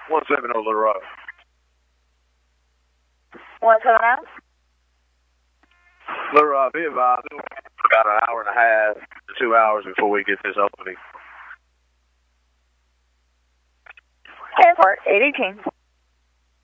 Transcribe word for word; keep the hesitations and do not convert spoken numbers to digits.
one seven zero Little Rock. one seven zero? Little Rock, be advised, about an hour and a half to two hours before we get this opening. Airport, eight eighteen.